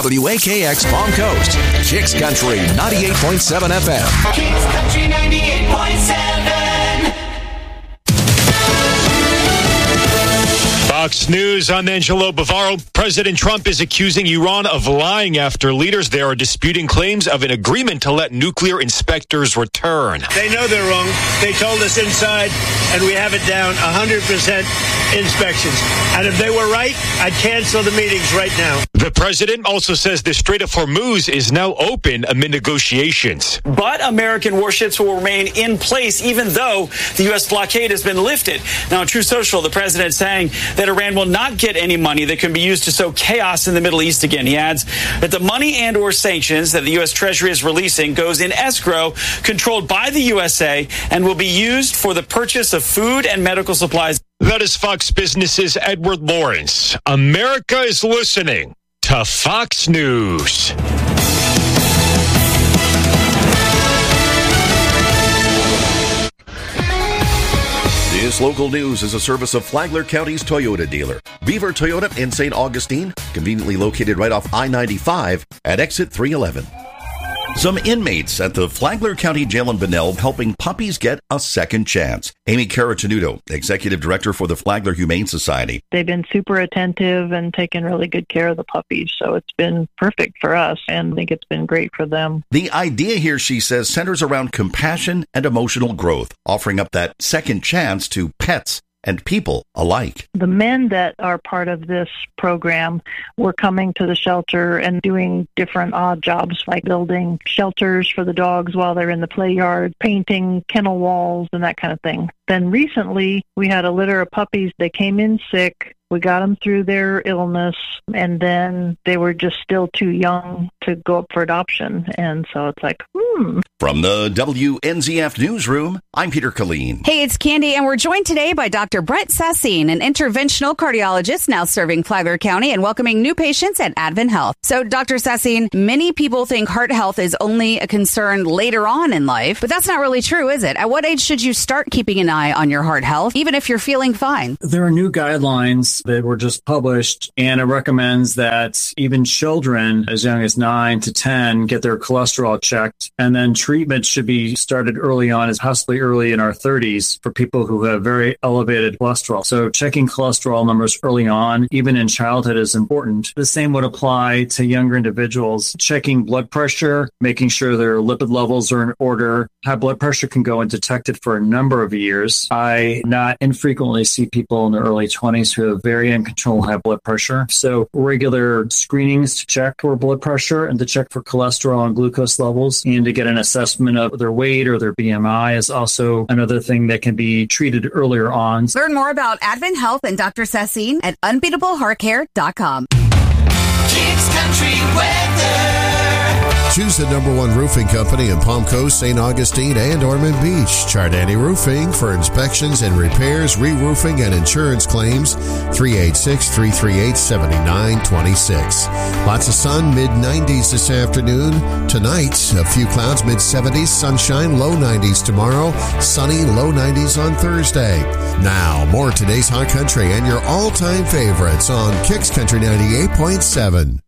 WAKX Palm Coast, Kicks Country 98.7 FM. Kicks Country 98.7. Fox News, I'm Angelo Bavaro. President Trump is accusing Iran of lying after leaders there are disputing claims of an agreement to let nuclear inspectors return. They know they're wrong. They told us inside, and we have it down 100% inspections. And if they were right, I'd cancel the meetings right now. The president also says the Strait of Hormuz is now open amid negotiations. But American warships will remain in place even though the U.S. blockade has been lifted. Now, on Truth Social, the president saying that Iran will not get any money that can be used to sow chaos in the Middle East again. He adds that the money and or sanctions that the U.S. Treasury is releasing goes in escrow controlled by the USA and will be used for the purchase of food and medical supplies. That is Fox Business's Edward Lawrence. America is listening to Fox News. This local news is a service of Flagler County's Toyota dealer, Beaver Toyota in St. Augustine, conveniently located right off I-95 at exit 311. Some inmates at the Flagler County Jail in Bunnell helping puppies get a second chance. Amy Caratanudo, Executive Director for the Flagler Humane Society. They've been super attentive and taken really good care of the puppies, so it's been perfect for us, and I think it's been great for them. The idea here, she says, centers around compassion and emotional growth, offering up that second chance to pets and people alike. The men that are part of this program were coming to the shelter and doing different odd jobs like building shelters for the dogs while they're in the play yard, painting kennel walls and that kind of thing. Then recently we had a litter of puppies. They came in sick. We got them through their illness, and then they were just still too young to go up for adoption. And so it's like, From the WNZF Newsroom, I'm Peter Killeen. Hey, it's Candy, and we're joined today by Dr. Brett Sassine, an interventional cardiologist now serving Flagler County and welcoming new patients at Advent Health. So, Dr. Sassine, many people think heart health is only a concern later on in life, but that's not really true, is it? At what age should you start keeping an eye on your heart health, even if you're feeling fine? There are new guidelines that were just published, and it recommends that even children as young as 9 to 10 get their cholesterol checked, and then treatment should be started early on, as possibly early in our 30s, for people who have very elevated cholesterol. So checking cholesterol numbers early on, even in childhood, is important. The same would apply to younger individuals. Checking blood pressure, making sure their lipid levels are in order. High blood pressure can go undetected for a number of years. I not infrequently see people in their early 20s who have very uncontrolled high blood pressure. So regular screenings to check for blood pressure and to check for cholesterol and glucose levels, and to get an assessment of their weight or their BMI is also another thing that can be treated earlier on. Learn more about Advent Health and Dr. Sassine at unbeatableheartcare.com. Kicks Country weather. Choose the #1 roofing company in Palm Coast, St. Augustine, and Ormond Beach. Chardani Roofing for inspections and repairs, re-roofing, and insurance claims. 386-338-7926. Lots of sun, mid-90s this afternoon. Tonight, a few clouds, mid-70s, sunshine, low 90s tomorrow, sunny, low 90s on Thursday. Now, more today's Hot Country and your all-time favorites on Kicks Country 98.7.